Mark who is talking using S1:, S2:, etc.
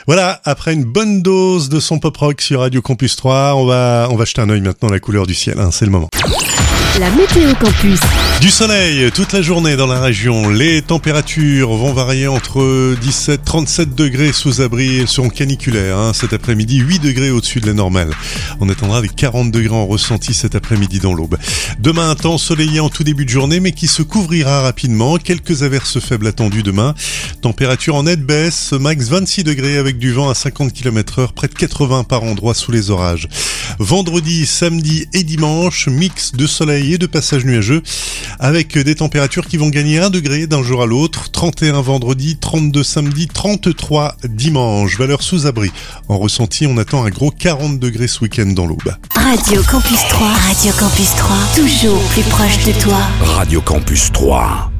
S1: Voilà, après une bonne dose de son pop rock sur Radio Campus 3, on va jeter un œil maintenant à la couleur du ciel, c'est le moment.
S2: La météo campus.
S1: Du soleil toute la journée dans la région. Les températures vont varier entre 17-37 degrés sous abri. Elles seront caniculaires cet après-midi, 8 degrés au-dessus de la normale. On attendra les 40 degrés en ressenti cet après-midi dans l'Aube. Demain, un temps ensoleillé en tout début de journée, mais qui se couvrira rapidement. Quelques averses faibles attendues demain. Température en nette baisse, max 26 degrés avec du vent à 50 km/h, près de 80 par endroit sous les orages. Vendredi, samedi et dimanche, mix de soleil et de passage nuageux, avec des températures qui vont gagner 1 degré d'un jour à l'autre. 31 vendredi, 32 samedi, 33 dimanche. Valeur sous abri. En ressenti, on attend un gros 40 degrés ce week-end dans l'Aube.
S2: Radio Campus 3. Radio Campus 3. Toujours plus proche de toi.
S3: Radio Campus 3.